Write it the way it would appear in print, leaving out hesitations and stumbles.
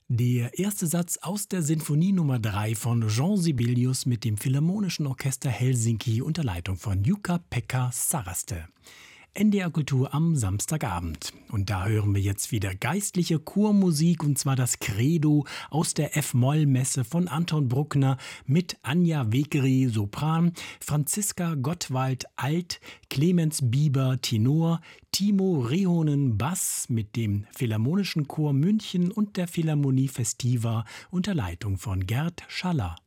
Der erste Satz aus der Sinfonie Nummer 3 von Jean Sibelius mit dem Philharmonischen Orchester Helsinki unter Leitung von Jukka-Pekka Saraste. NDR Kultur am Samstagabend. Und da hören wir jetzt wieder geistliche Chormusik, und zwar das Credo aus der F-Moll-Messe von Anton Bruckner mit Anja Wegeri Sopran, Franziska Gottwald Alt, Clemens Bieber Tenor, Timo Rehonen Bass mit dem Philharmonischen Chor München und der Philharmonie Festiva unter Leitung von Gerd Schaller.